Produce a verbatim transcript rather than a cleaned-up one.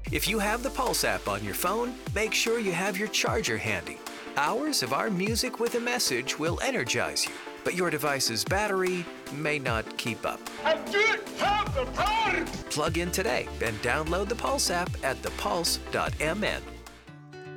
If you have the Pulse app on your phone, make sure you have your charger handy. Hours of our music with a message will energize you, but your device's battery may not keep up. I don't have the power! Plug in today and download the Pulse app at the pulse dot m n.